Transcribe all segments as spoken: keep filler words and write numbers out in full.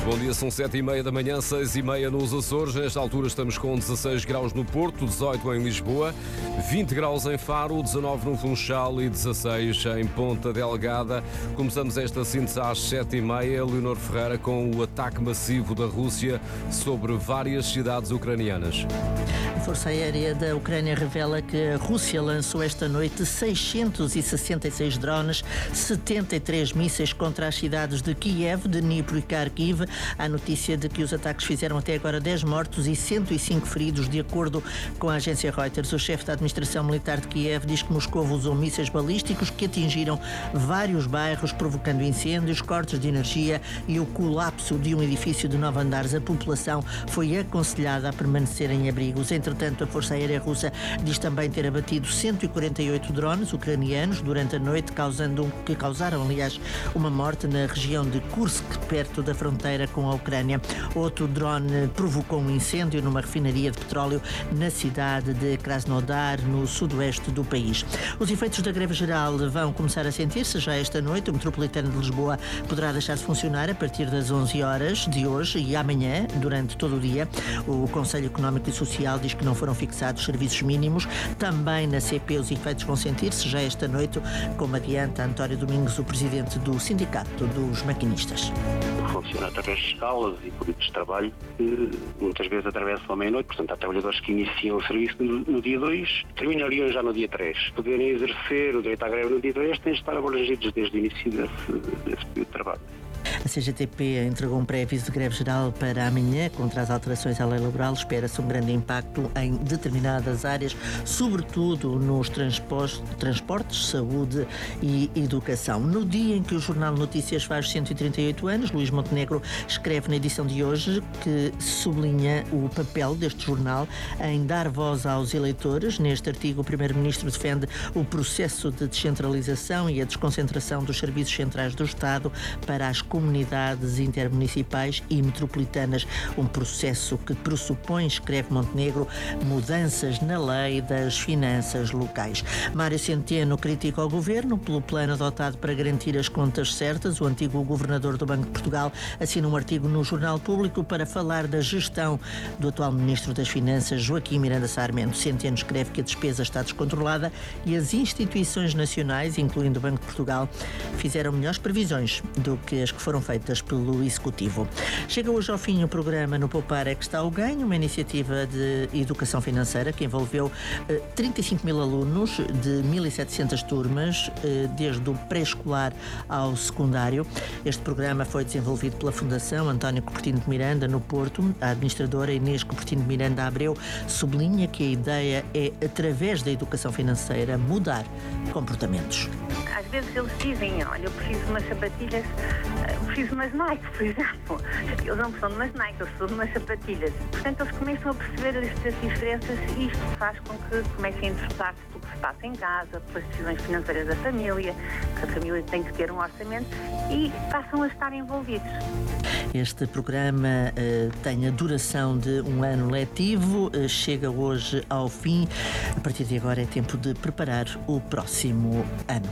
Bom dia, são sete e meia da manhã, seis e meia nos Açores. Nesta altura estamos com dezasseis graus no Porto, dezoito em Lisboa, vinte graus em Faro, dezanove no Funchal e dezasseis em Ponta Delgada. Começamos esta síntese às sete e meia. Leonor Ferreira com o ataque massivo da Rússia sobre várias cidades ucranianas. A Força Aérea da Ucrânia revela que a Rússia lançou esta noite seiscentos e sessenta e seis drones, setenta e três mísseis contra as cidades de Kiev, de Dnipro e Kharkiv. Há notícia de que os ataques fizeram até agora dez mortos e cento e cinco feridos, de acordo com a agência Reuters. O chefe da administração militar de Kiev diz que Moscou usou mísseis balísticos que atingiram vários bairros, provocando incêndios, cortes de energia e o colapso de um edifício de nove andares. A população foi aconselhada a permanecer em abrigos. Entretanto, a Força Aérea Russa diz também ter abatido cento e quarenta e oito drones ucranianos durante a noite, causando, que causaram, aliás, uma morte na região de Kursk, perto da fronteira com a Ucrânia. Outro drone provocou um incêndio numa refinaria de petróleo na cidade de Krasnodar, no sudoeste do país. Os efeitos da greve geral vão começar a sentir-se já esta noite. O Metropolitano de Lisboa poderá deixar de funcionar a partir das onze horas de hoje e amanhã, durante todo o dia. O Conselho Económico e Social diz que não foram fixados serviços mínimos. Também na C P os efeitos vão sentir-se já esta noite, como adianta António Domingos, o presidente do Sindicato dos Maquinistas. Funciona através de escalas e períodos de trabalho que muitas vezes atravessam a meia-noite. Portanto, há trabalhadores que iniciam o serviço no, no dia dois, terminariam já no dia três. Poderem exercer o direito à greve no dia três, têm de estar abrangidos desde o início desse, desse período de trabalho. A C G T P entregou um pré-aviso de greve geral para amanhã contra as alterações à lei laboral. Espera-se um grande impacto em determinadas áreas, sobretudo nos transportes, saúde e educação. No dia em que o Jornal Notícias faz cento e trinta e oito anos, Luís Montenegro escreve na edição de hoje que sublinha o papel deste jornal em dar voz aos eleitores. Neste artigo, o Primeiro-Ministro defende o processo de descentralização e a desconcentração dos serviços centrais do Estado para as comunidades Comunidades intermunicipais e metropolitanas, um processo que pressupõe, escreve Montenegro, mudanças na lei das finanças locais. Mário Centeno critica o governo pelo plano adotado para garantir as contas certas. O antigo governador do Banco de Portugal assina um artigo no Jornal Público para falar da gestão do atual ministro das Finanças, Joaquim Miranda Sarmento. Centeno escreve que a despesa está descontrolada e as instituições nacionais, incluindo o Banco de Portugal, fizeram melhores previsões do que as que foram feitas pelo Executivo. Chega hoje ao fim o programa No Poupar é que está o ganho, uma iniciativa de educação financeira que envolveu eh, trinta e cinco mil alunos de mil e setecentas turmas, eh, desde o pré-escolar ao secundário. Este programa foi desenvolvido pela Fundação António Cupertino de Miranda, no Porto. A administradora Inês Cupertino de Miranda Abreu sublinha que a ideia é, através da educação financeira, mudar comportamentos. Às vezes eles dizem, olha, eu preciso de umas sapatilhas, eu preciso de umas Nike, por exemplo. Eles não precisam de umas Nike, eu preciso de umas sapatilhas. Portanto, eles começam a perceber estas diferenças e isto faz com que comecem a interessar-se pelo que se passa em casa, pelas decisões financeiras da família, que a família tem que ter um orçamento e passam a estar envolvidos. Este programa uh, tem a duração de um ano letivo, uh, chega hoje ao fim. A partir de agora é tempo de preparar o próximo ano.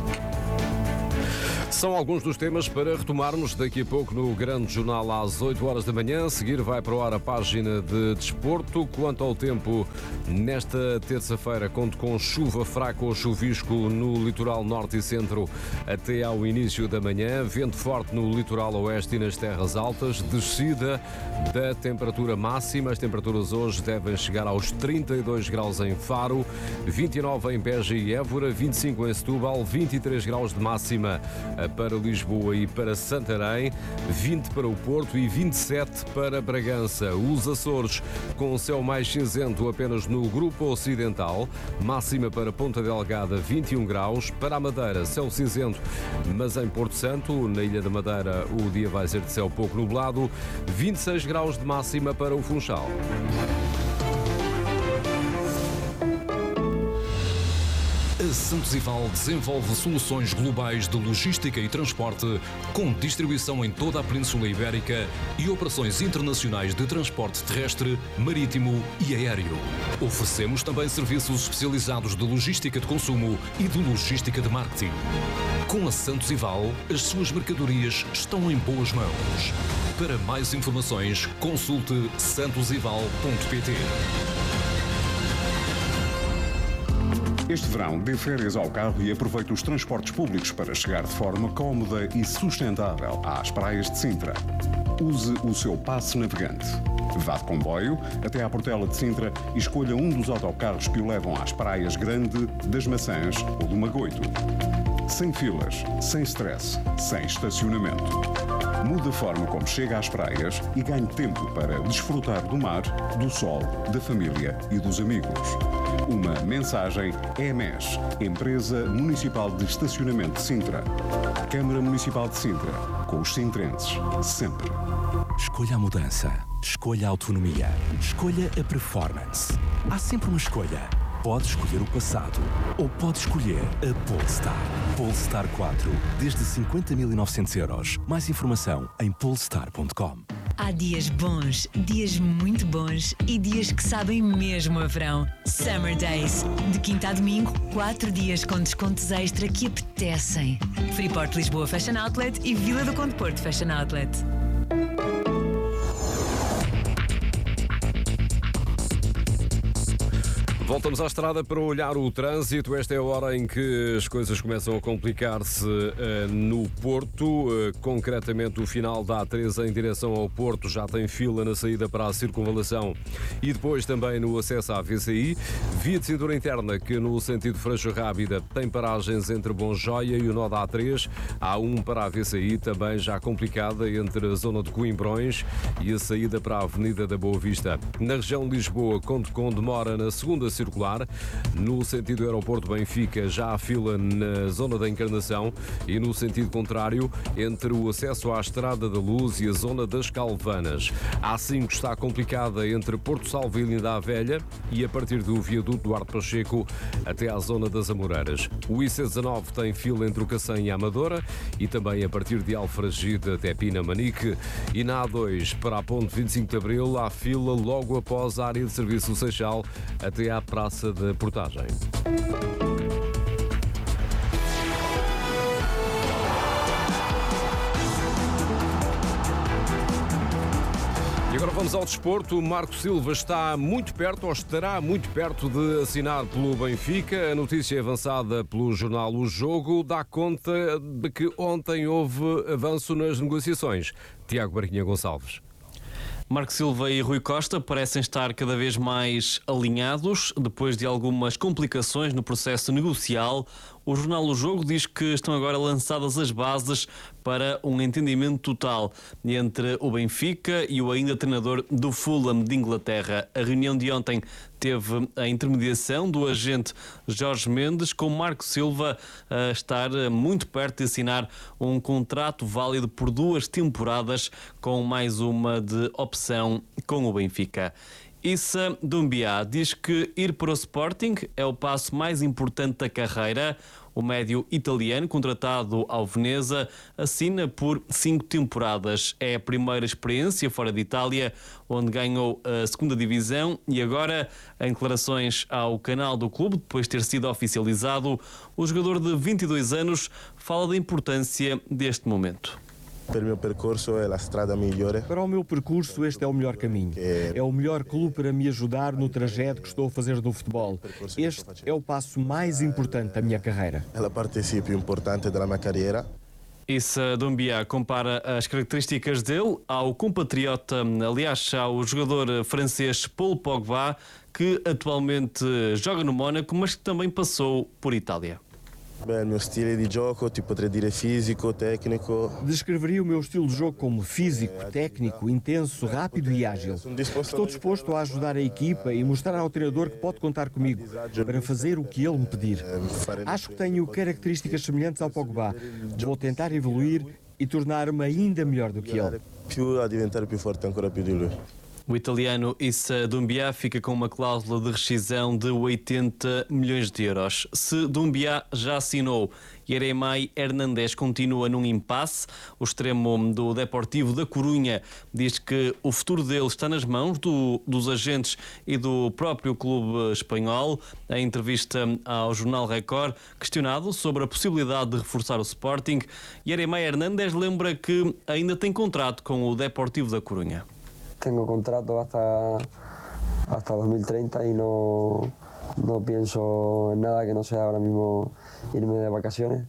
São alguns dos temas para retomarmos daqui a pouco no Grande Jornal às oito horas da manhã. A seguir vai para o ar a página de desporto. Quanto ao tempo, nesta terça-feira conto com chuva fraca ou chuvisco no litoral norte e centro até ao início da manhã. Vento forte no litoral oeste e nas terras altas. Descida da temperatura máxima. As temperaturas hoje devem chegar aos trinta e dois graus em Faro, vinte e nove em Beja e Évora, vinte e cinco em Setúbal, vinte e três graus de máxima para Lisboa e para Santarém, vinte para o Porto e vinte e sete para Bragança. Os Açores com o céu mais cinzento apenas no grupo ocidental, máxima para Ponta Delgada vinte e um graus, para a Madeira céu cinzento, mas em Porto Santo, na Ilha da Madeira, o dia vai ser de céu pouco nublado, vinte e seis graus de máxima para o Funchal. A A Santos Ival desenvolve soluções globais de logística e transporte com distribuição em toda a Península Ibérica e operações internacionais de transporte terrestre, marítimo e aéreo. Oferecemos também serviços especializados de logística de consumo e de logística de marketing. Com a Santos Ival, as suas mercadorias estão em boas mãos. Para mais informações, consulte santosival ponto pt. Este verão, dê férias ao carro e aproveite os transportes públicos para chegar de forma cómoda e sustentável às praias de Sintra. Use o seu passe navegante. Vá de comboio até à Portela de Sintra e escolha um dos autocarros que o levam às praias Grande, das Maçãs ou do Magoito. Sem filas, sem stress, sem estacionamento. Mude a forma como chega às praias e ganhe tempo para desfrutar do mar, do sol, da família e dos amigos. Uma mensagem E M E S, Empresa Municipal de Estacionamento de Sintra. Câmara Municipal de Sintra, com os sintrenses, sempre. Escolha a mudança, escolha a autonomia, escolha a performance. Há sempre uma escolha. Pode escolher o passado ou pode escolher a Polestar. Polestar quatro, desde cinquenta mil e novecentos euros. Mais informação em polestar ponto com. Há dias bons, dias muito bons e dias que sabem mesmo a verão. Summer Days. De quinta a domingo, quatro dias com descontos extra que apetecem. Freeport Lisboa Fashion Outlet e Vila do Conde Porto Fashion Outlet. Voltamos à estrada para olhar o trânsito. Esta é a hora em que as coisas começam a complicar-se uh, no Porto. Uh, concretamente, o final da A três em direção ao Porto já tem fila na saída para a circunvalação e depois também no acesso à V C I. Via de cintura interna que no sentido Freixo Rábida tem paragens entre Bonjoia e o nó da A três. Há um para a V C I também já complicada entre a zona de Coimbrões e a saída para a Avenida da Boa Vista. Na região de Lisboa, Conde com demora na segunda circular. No sentido aeroporto Benfica já há fila na zona da Encarnação e no sentido contrário entre o acesso à Estrada da Luz e a zona das Calvanas. A A cinco está complicada entre Porto Salvo e Linda a Velha e a partir do viaduto Duarte Pacheco até à zona das Amoreiras. O I C dezanove tem fila entre o Cacém e a Amadora e também a partir de Alfragide até Pina Manique. E na A dois para a Ponte vinte e cinco de Abril há fila logo após a área de serviço do Seixal até à Praça da Portagem. E agora vamos ao desporto. Marco Silva está muito perto, ou estará muito perto de assinar pelo Benfica. A notícia avançada pelo jornal O Jogo dá conta de que ontem houve avanço nas negociações. Tiago Barquinha Gonçalves. Marco Silva e Rui Costa parecem estar cada vez mais alinhados depois de algumas complicações no processo negocial. O jornal O Jogo diz que estão agora lançadas as bases para um entendimento total entre o Benfica e o ainda treinador do Fulham de Inglaterra. A reunião de ontem teve a intermediação do agente Jorge Mendes, com Marco Silva a estar muito perto de assinar um contrato válido por duas temporadas com mais uma de opção com o Benfica. Issa Doumbia diz que ir para o Sporting é o passo mais importante da carreira. O médio italiano, contratado ao Veneza, assina por cinco temporadas. É a primeira experiência fora de Itália, onde ganhou a segunda divisão e agora, em declarações ao canal do clube, depois de ter sido oficializado, o jogador de vinte e dois anos fala da importância deste momento. Para o meu percurso é a estrada melhor. Para o meu percurso este é o melhor caminho. É o melhor clube para me ajudar no trajeto que estou a fazer do futebol. Este é o passo mais importante da minha carreira. É a parte più importante da minha carreira. Issa Doumbia compara as características dele ao compatriota, aliás, ao jogador francês Paul Pogba, que atualmente joga no Mónaco, mas que também passou por Itália. Beh, il mio stile di gioco, ti potrei dire fisico, tecnico. Descreveria o meu estilo de jogo como físico, técnico, intenso, rápido e ágil. Estou disposto a ajudar a equipa e mostrar ao treinador que pode contar comigo para fazer o que ele me pedir. Acho que tenho características semelhantes ao Pogba. Vou tentar evoluir e tornar-me ainda melhor do que ele. Più a diventare più forte ancora più di lui. O italiano Issa Doumbia fica com uma cláusula de rescisão de oitenta milhões de euros. Se Doumbia já assinou, Yeremay Hernandez continua num impasse. O extremo do Deportivo da Corunha diz que o futuro dele está nas mãos do, dos agentes e do próprio clube espanhol. Em entrevista ao Jornal Record, questionado sobre a possibilidade de reforçar o Sporting, Yeremay Hernandez lembra que ainda tem contrato com o Deportivo da Corunha. Tengo contrato hasta, hasta dos mil treinta y no, no pienso en nada que no sea ahora mismo irme de vacaciones.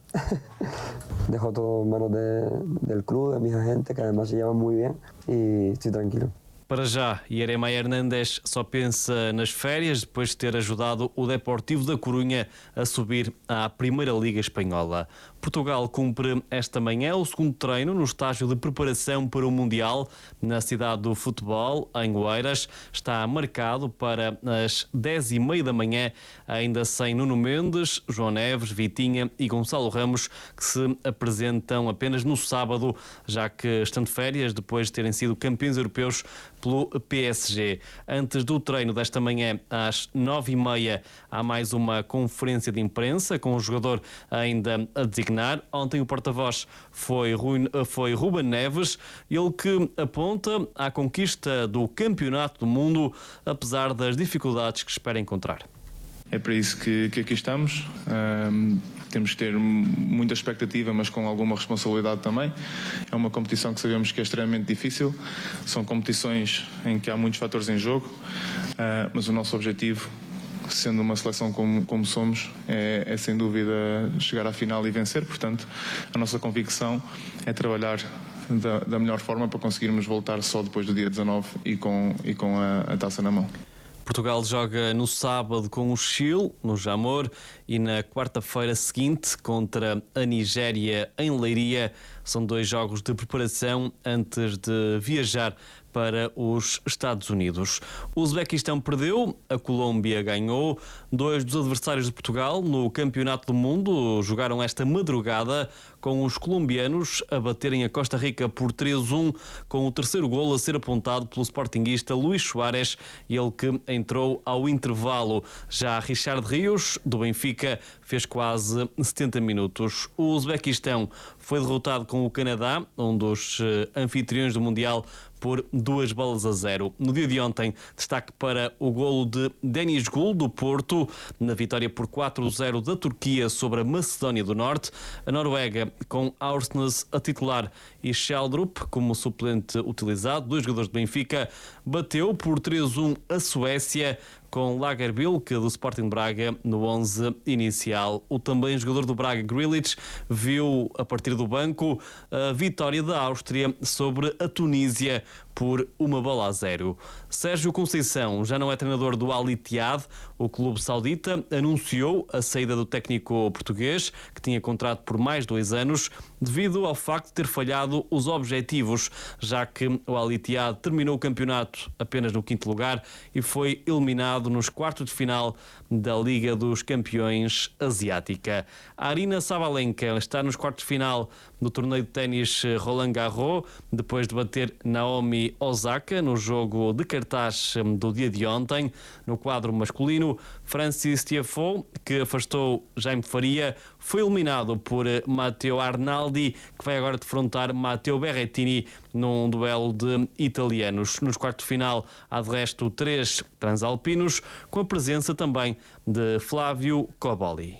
Dejo todo en manos de, del club, de mis agentes, que además se llevan muy bien, y estoy tranquilo. Para já, Yeremay Hernandez só pensa nas férias depois de ter ajudado o Deportivo da Corunha a subir à Primeira Liga Espanhola. Portugal cumpre esta manhã o segundo treino no estágio de preparação para o Mundial na cidade do futebol, em Oeiras. Está marcado para as dez e meia da manhã, ainda sem Nuno Mendes, João Neves, Vitinha e Gonçalo Ramos, que se apresentam apenas no sábado, já que estão de férias depois de terem sido campeões europeus pelo P S G. Antes do treino desta manhã, às nove e meia, há mais uma conferência de imprensa com o jogador ainda a designar. Ontem o porta-voz foi, Rui, foi Ruben Neves, ele que aponta à conquista do Campeonato do Mundo, apesar das dificuldades que espera encontrar. É para isso que, que aqui estamos. Um, temos que ter muita expectativa, mas com alguma responsabilidade também. É uma competição que sabemos que é extremamente difícil. São competições em que há muitos fatores em jogo, uh, mas o nosso objetivo, sendo uma seleção como, como somos, é, é sem dúvida chegar à final e vencer. Portanto, a nossa convicção é trabalhar da, da melhor forma para conseguirmos voltar só depois do dia dezanove e com, e com a, a taça na mão. Portugal joga no sábado com o Chile, no Jamor, e na quarta-feira seguinte contra a Nigéria, em Leiria. São dois jogos de preparação antes de viajar para os Estados Unidos. O Uzbequistão perdeu, a Colômbia ganhou. Dois dos adversários de Portugal no Campeonato do Mundo jogaram esta madrugada, com os colombianos a baterem a Costa Rica por três a um, com o terceiro golo a ser apontado pelo sportinguista Luís Soares, ele que entrou ao intervalo. Já Richard Rios, do Benfica, fez quase setenta minutos. O Uzbequistão foi derrotado com o Canadá, um dos anfitriões do Mundial, por duas bolas a zero. No dia de ontem, destaque para o golo de Deniz Gül, do Porto, na vitória por quatro a zero da Turquia sobre a Macedónia do Norte. A Noruega, com Aursnes a titular e Sheldrup como suplente utilizado, dois jogadores de Benfica, bateu por três a um a Suécia, com Lagerbilk do Sporting Braga no onze inicial. O também jogador do Braga, Grealish, viu a partir do banco a vitória da Áustria sobre a Tunísia por uma bola a zero. Sérgio Conceição já não é treinador do Al Ittihad. O clube saudita anunciou a saída do técnico português, que tinha contrato por mais dois anos, devido ao facto de ter falhado os objetivos, já que o Al Ittihad terminou o campeonato apenas no quinto lugar e foi eliminado nos quartos de final da Liga dos Campeões Asiática. A Aryna Sabalenka está nos quartos de final do torneio de ténis Roland Garros, depois de bater Naomi Osaka no jogo de cartaz do dia de ontem. No quadro masculino, Francis Tiafoe, que afastou Jaime Faria, foi eliminado por Matteo Arnaldi, que vai agora defrontar Matteo Berrettini num duelo de italianos. Nos quartos de final há de resto três transalpinos, com a presença também de Flávio Cobolli.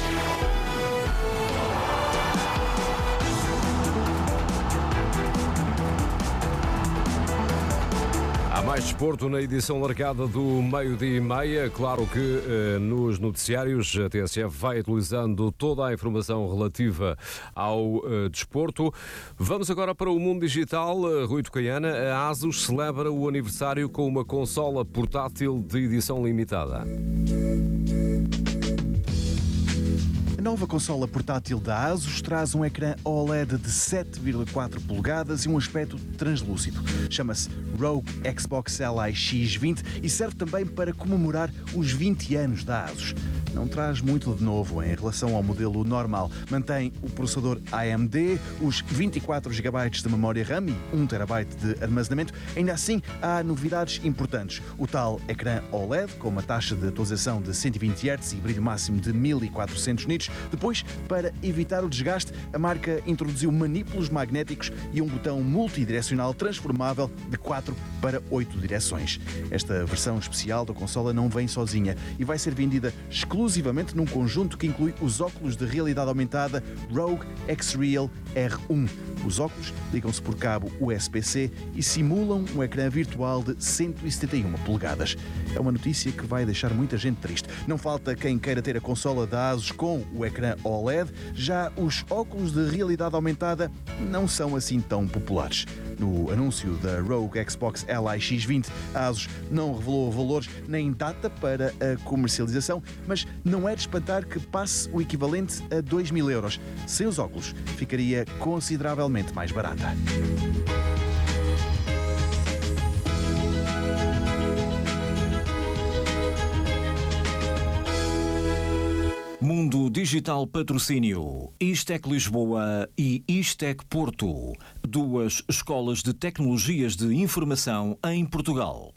Mais desporto na edição largada do meio-dia e meia. Claro que eh, nos noticiários a T S F vai atualizando toda a informação relativa ao eh, desporto. Vamos agora para o mundo digital. Rui Tocaiana, a ASUS celebra o aniversário com uma consola portátil de edição limitada. A nova consola portátil da ASUS traz um ecrã O L E D de sete vírgula quatro polegadas e um aspecto translúcido. Chama-se Rogue Xbox Ally X vinte e serve também para comemorar os vinte anos da ASUS. não traz muito de novo em relação ao modelo normal. Mantém o processador A M D, os vinte e quatro gigabytes de memória RAM e um terabyte de armazenamento. Ainda assim, há novidades importantes. O tal ecrã O L E D, com uma taxa de atualização de cento e vinte hertz e brilho máximo de mil e quatrocentos nits. Depois, para evitar o desgaste, a marca introduziu manipulos magnéticos e um botão multidirecional transformável de quatro para oito direções. Esta versão especial da consola não vem sozinha e vai ser vendida exclusivamente num conjunto que inclui os óculos de realidade aumentada Rogue X-Real R um. Os óculos ligam-se por cabo U S B C e simulam um ecrã virtual de cento e setenta e uma polegadas. É uma notícia que vai deixar muita gente triste. Não falta quem queira ter a consola da ASUS com o ecrã O L E D. Já os óculos de realidade aumentada não são assim tão populares. No anúncio da Rogue Xbox L I X vinte, a ASUS não revelou valores nem data para a comercialização, mas não é de espantar que passe o equivalente a dois mil euros. Sem os óculos, ficaria consideravelmente mais barata. Mundo Digital Patrocínio, Istec Lisboa e Istec Porto, duas escolas de tecnologias de informação em Portugal.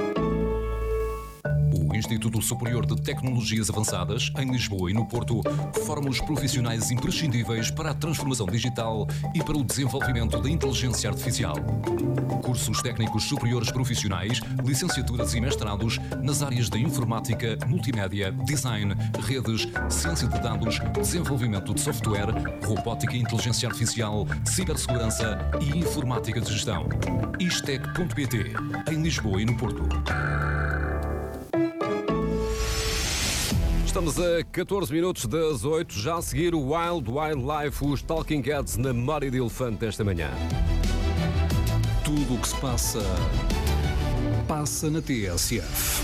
O Instituto Superior de Tecnologias Avançadas, em Lisboa e no Porto, forma os profissionais imprescindíveis para a transformação digital e para o desenvolvimento da inteligência artificial. Cursos técnicos superiores profissionais, licenciaturas e mestrados nas áreas da informática, multimédia, design, redes, ciência de dados, desenvolvimento de software, robótica e inteligência artificial, cibersegurança e informática de gestão. istec ponto pt, em Lisboa e no Porto. Estamos a catorze minutos das oito, já a seguir o Wild Wildlife, os Talking Heads na memória de elefante esta manhã. Tudo o que se passa, passa na T S F.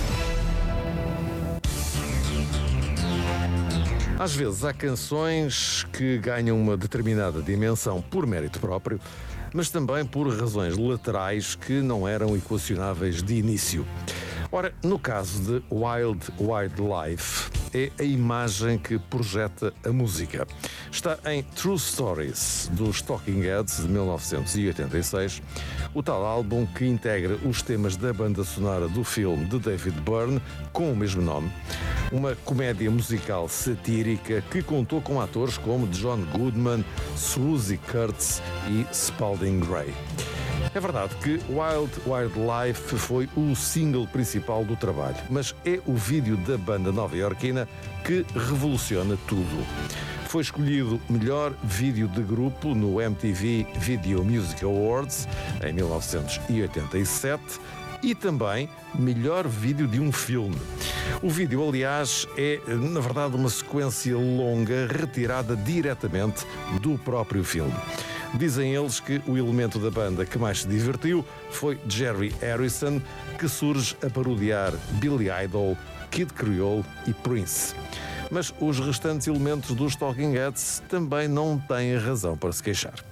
Às vezes há canções que ganham uma determinada dimensão por mérito próprio, mas também por razões laterais que não eram equacionáveis de início. Ora, no caso de Wild Wildlife, é a imagem que projeta a música. Está em True Stories, dos Talking Heads, de mil novecentos e oitenta e seis, o tal álbum que integra os temas da banda sonora do filme de David Byrne, com o mesmo nome, uma comédia musical satírica que contou com atores como John Goodman, Swoosie Kurtz e Spalding Gray. É verdade que Wild Wildlife foi o single principal do trabalho, mas é o vídeo da banda nova-iorquina que revoluciona tudo. Foi escolhido melhor vídeo de grupo no M T V Video Music Awards em mil novecentos e oitenta e sete e também melhor vídeo de um filme. O vídeo, aliás, é, na verdade, uma sequência longa retirada diretamente do próprio filme. Dizem eles que o elemento da banda que mais se divertiu foi Jerry Harrison, que surge a parodiar Billy Idol, Kid Creole e Prince. Mas os restantes elementos dos Talking Heads também não têm razão para se queixar.